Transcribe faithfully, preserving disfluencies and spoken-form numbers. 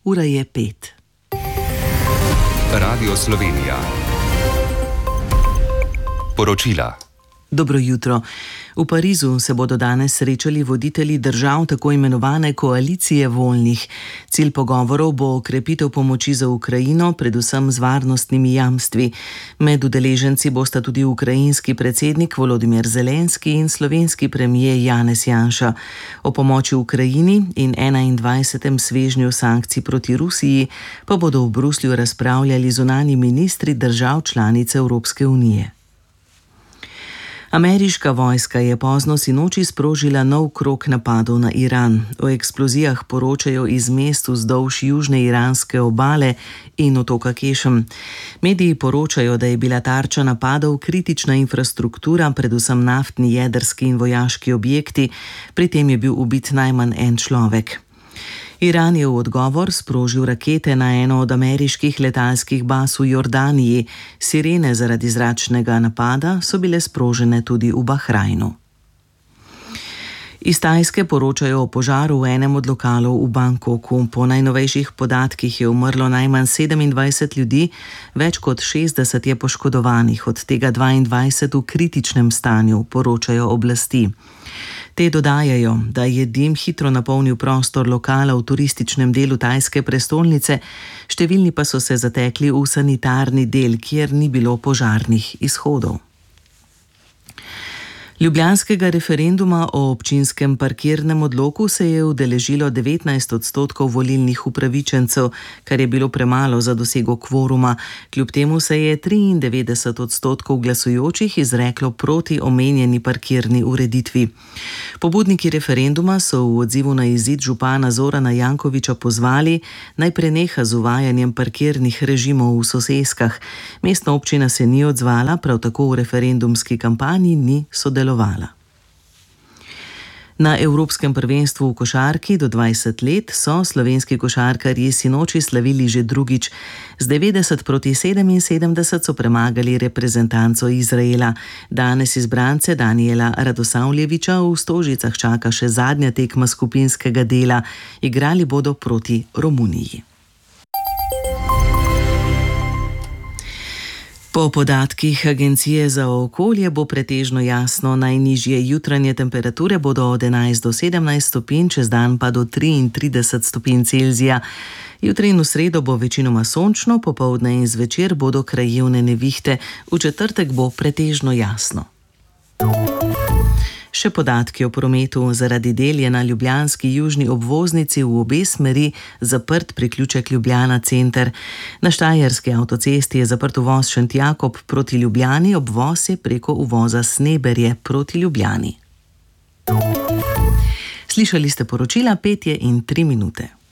ura je pet. Radio Slovenija. Poročila. Dobro jutro. V Parizu se bodo danes srečali voditelji držav tako imenovane koalicije voljnih. Cilj pogovorov bo okrepitev pomoči za Ukrajino, predvsem z varnostnimi jamstvi. Med udeleženci bosta tudi ukrajinski predsednik Volodimir Zelenski in slovenski premier Janez Janša. O pomoči Ukrajini in enaindvajsetem svežnju sankcij proti Rusiji pa bodo v Bruslju razpravljali zunanji ministri držav članic Evropske unije. Ameriška vojska je pozno sinoči sprožila nov krog napadov na Iran. O eksplozijah poročajo iz mest vzdolž južne iranske obale in otoka Kešem. Mediji poročajo, da je bila tarča napadov kritična infrastruktura, predvsem naftni, jedrski in vojaški objekti, pri tem je bil ubit najmanj en človek. Iran je v odgovor sprožil rakete na eno od ameriških letalskih baz v Jordaniji. Sirene zaradi zračnega napada so bile sprožene tudi v Bahrajnu. Iz Tajske poročajo o požaru v enem od lokalov v Bangkoku. Po najnovejših podatkih je umrlo najmanj sedemindvajset ljudi, več kot šestdeset je poškodovanih, od tega dvaindvajset v kritičnem stanju, poročajo oblasti. Te dodajajo, da je dim hitro napolnil prostor lokala v turističnem delu tajske prestolnice, številni pa so se zatekli v sanitarni del, kjer ni bilo požarnih izhodov. Ljubljanskega referenduma o občinskem parkirnem odloku se je udeležilo devetnajst odstotkov volilnih upravičencev, kar je bilo premalo za dosego kvoruma. Kljub temu se je triindevetdeset odstotkov glasujočih izreklo proti omenjeni parkirni ureditvi. Pobudniki referenduma so v odzivu na izid župana Zorana Jankovića pozvali, naj preneha z uvajanjem parkirnih režimov v soseskah. Mestna občina se ni odzvala, prav tako v referendumski kampanji ni sodelovala. Na Evropskem prvenstvu v košarki do dvajset let so slovenski košarkarji sinoči slavili že drugič. Z devetdeset proti sedeminsedemdeset so premagali reprezentanco Izraela. Danes izbrance Danijela Radosavljevića v Stožicah čaka še zadnja tekma skupinskega dela. Igrali bodo proti Romuniji. Po podatkih Agencije za okolje bo pretežno jasno, najnižje jutranje temperature bodo od enajst do sedemnajst stopinj, čez dan pa do triintrideset stopinj Celzija. Jutri in v sredo bo večinoma sončno, popoldne in zvečer bodo krajevne nevihte, v četrtek bo pretežno jasno. Še podatki o prometu. Zaradi del je na ljubljanski južni obvoznici v obe smeri zaprt priključek Ljubljana center. Na štajerski avtocesti je zaprt uvoz Šentjakob proti Ljubljani, obvoz je preko uvoza Sneberje proti Ljubljani. Slišali ste poročila, pet je in tri minute.